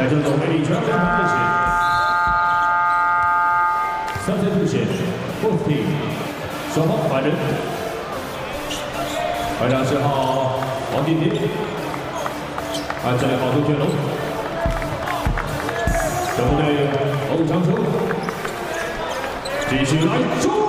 在这种美丽全面面前，3分路线 ，Both team， 双方500人。排长10号王定平，按下来保护卷龙。小部队欧长球，继续来冲！